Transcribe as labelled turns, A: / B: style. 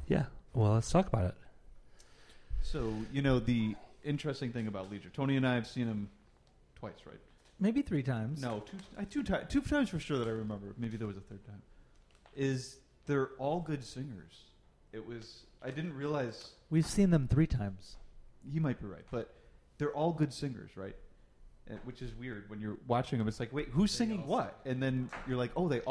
A: Yeah. Well, let's talk about it.
B: So, the interesting thing about Leisure, Tony and I have seen him twice, right?
C: Maybe 3 times.
B: No, two times for sure that I remember. Maybe there was a third time. Is they're all good singers. I didn't realize.
C: We've seen them 3 times.
B: You might be right, but they're all good singers, right? Which is weird when you're watching them. It's like, wait, who's singing what? And then you're like, oh, they